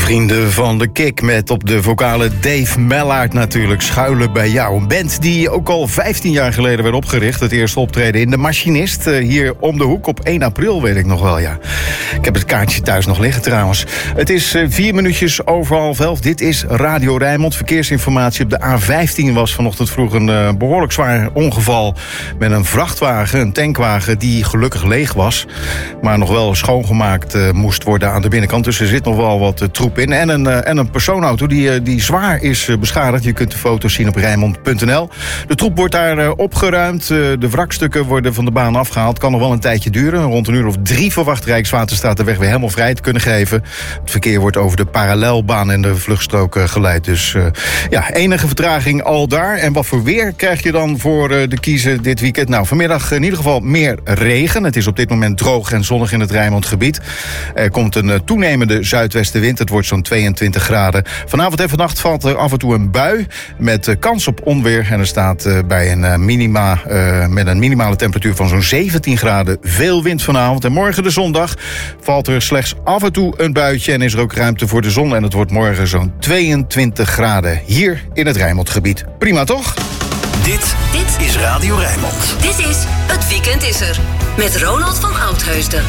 Vrienden van de Kik met op de vocale Dave Mellaert natuurlijk, Schuilen bij jou. Een band die ook al 15 jaar geleden werd opgericht. Het eerste optreden in De Machinist, hier om de hoek op 1 april, weet ik nog wel, ja. Ik heb het kaartje thuis nog liggen trouwens. Het is 4 minuutjes over 11:30. Dit is Radio Rijnmond. Verkeersinformatie op de A15 was vanochtend vroeg een behoorlijk zwaar ongeval met een vrachtwagen, een tankwagen die gelukkig leeg was, maar nog wel schoongemaakt moest worden aan de binnenkant. Dus er zit nog wel wat troep in. En een persoonauto die zwaar is beschadigd. Je kunt de foto's zien op Rijnmond.nl. De troep wordt daar opgeruimd. De wrakstukken worden van de baan afgehaald. Kan nog wel een tijdje duren. Rond een uur of 3 verwacht Rijkswaterstaat de weg weer helemaal vrij te kunnen geven. Het verkeer wordt over de parallelbaan en de vluchtstrook geleid. Dus enige vertraging al daar. En wat voor weer krijg je dan voor de kiezer dit weekend? Nou, vanmiddag in ieder geval meer regen. Het is op dit moment droog en zonnig in het Rijnmondgebied. Er komt een toenemende zuidwestenwind. Het wordt zo'n 22 graden. Vanavond en vannacht valt er af en toe een bui met kans op onweer. En er staat bij een met een minimale temperatuur van zo'n 17 graden veel wind vanavond. En morgen de zondag valt er slechts af en toe een buitje en is er ook ruimte voor de zon. En het wordt morgen zo'n 22 graden hier in het Rijnmondgebied. Prima toch? Dit is Radio Rijnmond. Dit is Het Weekend is er. Met Ronald van Oudheusden.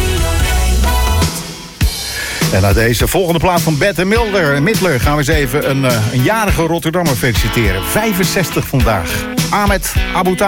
En na deze volgende plaat van Bette Midler gaan we eens even een jarige Rotterdammer feliciteren. 65 vandaag. Ahmed Aboutaleb.